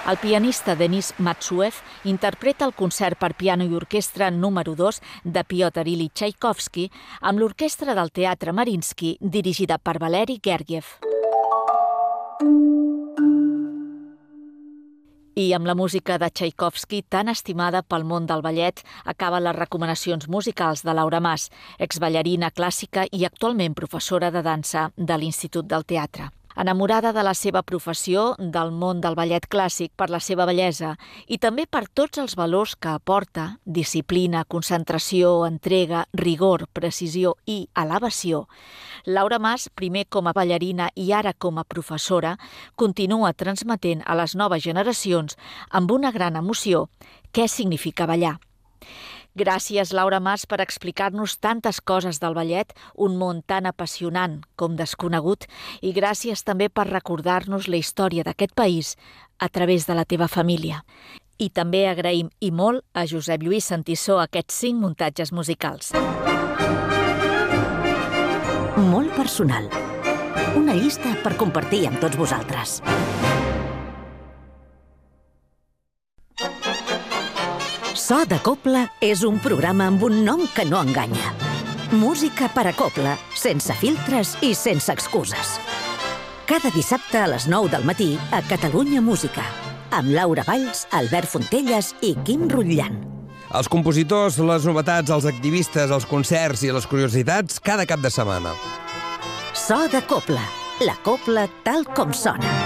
El pianista Denis Matsuev interpreta el concert per piano i orquestra número 2 de Piotr Ilyich Txaikovski amb l'orquestra del Teatre Mariinsky dirigida per Valeri Gergiev. I amb la música de Txaikovski, tan estimada pel món del ballet, acaben les recomanacions musicals de Laura Mas, exballarina clàssica i actualment professora de dansa de l'Institut del Teatre. Enamorada de la seva professió, del món del ballet clàssic per la seva bellesa i també per tots els valors que aporta, disciplina, concentració, entrega, rigor, precisió i elevació, Laura Mas, primer com a ballarina i ara com a professora, continua transmetent a les noves generacions amb una gran emoció què significa ballar. Gràcies, Laura Mas, per explicar-nos tantes coses del ballet, un món tan apassionant com desconegut, i gràcies també per recordar-nos la història d'aquest país a través de la teva família. I també agraïm i molt a Josep Lluís Santissó aquests 5 muntatges musicals. Molt personal. Una llista per compartir amb tots vosaltres. So de Cobla és un programa amb un nom que no enganya. Música per a Cobla, sense filtres i sense excuses. Cada dissabte a les 9 del matí a Catalunya Música, amb Laura Valls, Albert Fontelles i Quim Rutllant. Els compositors, les novetats, els activistes, els concerts i les curiositats cada cap de setmana. So de Cobla, la cobla tal com sona.